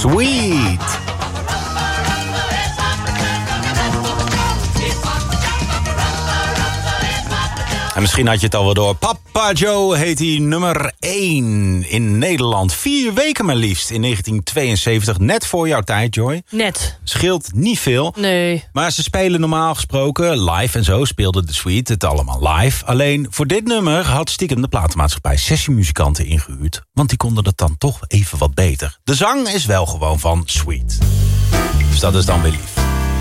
Sweet. En misschien had je het al wel door. Papa Joe heet hij nummer 1 in Nederland. 4 weken maar liefst in 1972. Net voor jouw tijd, Joy. Net. Scheelt niet veel. Nee. Maar ze spelen normaal gesproken live en zo. Speelde de Sweet het allemaal live. Alleen voor dit nummer had stiekem de platenmaatschappij sessiemuzikanten ingehuurd. Want die konden dat dan toch even wat beter. De zang is wel gewoon van Sweet. Dus dat is dan weer lief.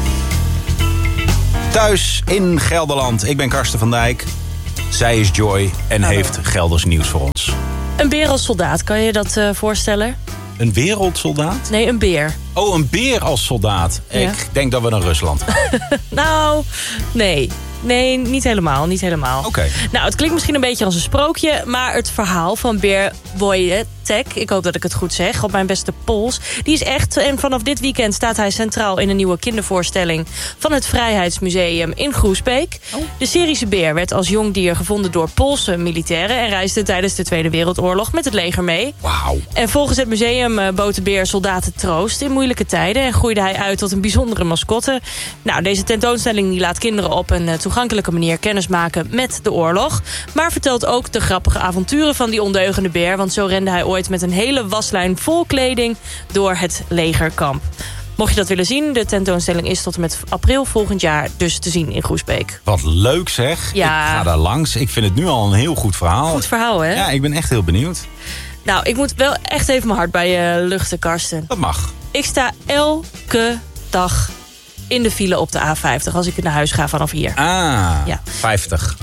Thuis in Gelderland. Ik ben Karsten van Dijk. Zij is Joy en heeft Gelders nieuws voor ons. Een beer als soldaat, kan je dat voorstellen? Een wereldsoldaat? Nee, een beer. Oh, een beer als soldaat. Ja. Ik denk dat we naar Rusland gaan. Nou, nee. Nee, niet helemaal, niet helemaal. Oké. Nou, het klinkt misschien een beetje als een sprookje, maar het verhaal van Beer Wojtek, ik hoop dat ik het goed zeg, op mijn beste Pools, die is echt, en vanaf dit weekend staat hij centraal in een nieuwe kindervoorstelling van het Vrijheidsmuseum in Groesbeek. Oh. De Syrische beer werd als jong dier gevonden door Poolse militairen en reisde tijdens de Tweede Wereldoorlog met het leger mee. Wauw. En volgens het museum bood de beer soldaten troost in moeilijke tijden en groeide hij uit tot een bijzondere mascotte. Nou, deze tentoonstelling die laat kinderen op een toegankelijke manier kennis maken met de oorlog, maar vertelt ook de grappige avonturen van die ondeugende beer, want zo rende hij ooit met een hele waslijn vol kleding door het legerkamp. Mocht je dat willen zien, de tentoonstelling is tot en met april volgend jaar dus te zien in Groesbeek. Wat leuk zeg. Ja. Ik ga daar langs. Ik vind het nu al een heel goed verhaal. Goed verhaal, hè? Ja, ik ben echt heel benieuwd. Nou, ik moet wel echt even mijn hart bij je luchten, Karsten. Dat mag. Ik sta elke dag in de file op de A50 als ik naar huis ga vanaf hier. Ah, Ja. 50.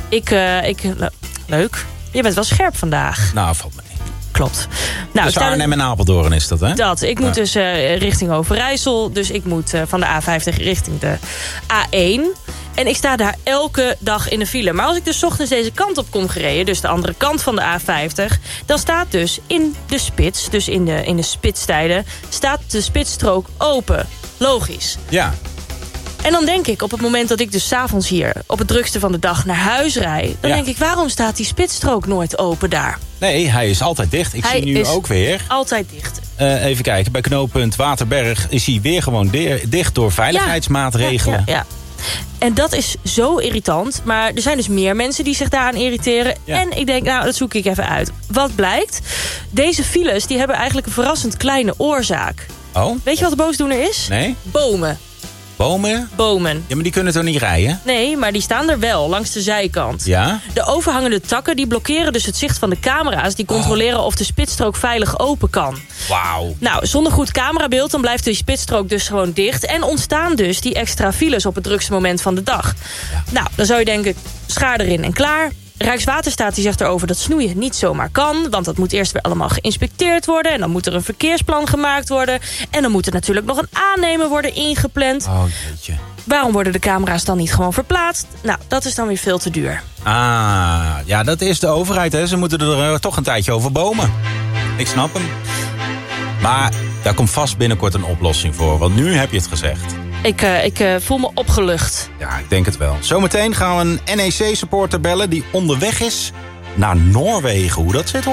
Leuk. Je bent wel scherp vandaag. Nou, valt mee. Klopt. Nou, Dus Arnhem en Apeldoorn is dat, hè? Dat. Ik moet dus richting Overijssel. Dus ik moet van de A50 richting de A1. En ik sta daar elke dag in de file. Maar als ik dus 's ochtends deze kant op kom gereden, dus de andere kant van de A50, dan staat dus in de spits, dus in de spitstijden, staat de spitsstrook open. Logisch. Ja. En dan denk ik, op het moment dat ik dus 's avonds hier op het drukste van de dag naar huis rijd, dan denk ik, waarom staat die spitsstrook nooit open daar? Nee, hij is altijd dicht. Ik zie nu ook weer. Altijd dicht. Even kijken, bij knooppunt Waterberg is hij weer gewoon dicht door veiligheidsmaatregelen. Ja. En dat is zo irritant. Maar er zijn dus meer mensen die zich daaraan irriteren. Ja. En ik denk, nou, dat zoek ik even uit. Wat blijkt? Deze files die hebben eigenlijk een verrassend kleine oorzaak. Oh? Weet je wat de boosdoener is? Nee. Bomen. Bomen? Bomen. Ja, maar die kunnen toch niet rijden? Nee, maar die staan er wel, langs de zijkant. Ja? De overhangende takken die blokkeren dus het zicht van de camera's. Die controleren of de spitsstrook veilig open kan. Wauw. Nou, zonder goed camerabeeld dan blijft die spitsstrook dus gewoon dicht. En ontstaan dus die extra files op het drukste moment van de dag. Ja. Nou, dan zou je denken, schaar erin en klaar. Rijkswaterstaat die zegt erover dat snoeien niet zomaar kan. Want dat moet eerst weer allemaal geïnspecteerd worden. En dan moet er een verkeersplan gemaakt worden. En dan moet er natuurlijk nog een aannemer worden ingepland. Oh, jeetje. Waarom worden de camera's dan niet gewoon verplaatst? Nou, dat is dan weer veel te duur. Ah, ja, dat is de overheid, hè. Ze moeten er toch een tijdje over bomen. Ik snap hem. Maar daar komt vast binnenkort een oplossing voor. Want nu heb je het gezegd. Ik voel me opgelucht. Ja, ik denk het wel. Zometeen gaan we een NEC-supporter bellen die onderweg is naar Noorwegen. Hoe dat zit, hoor.